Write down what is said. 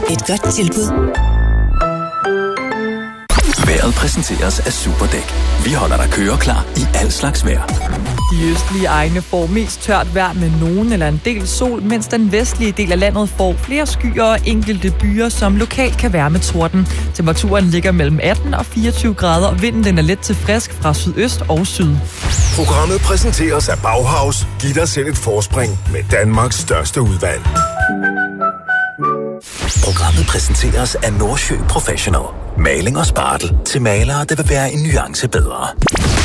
Et godt tilbud. Vejret præsenteres af Superdæk. Vi holder dig køreklar i al slags vejr. De østlige egne får mest tørt vejr med nogen eller en del sol, mens den vestlige del af landet får flere skyer og enkelte byer, som lokalt kan være med torden. Temperaturen ligger mellem 18 og 24 grader, og vinden den er let til frisk fra sydøst og syd. Programmet præsenteres af Bauhaus. Giv dig selv et forspring med Danmarks største udvalg. Programmet præsenteres af Nordsjø Professional. Maling og spartel til malere, der vil være en nuance bedre.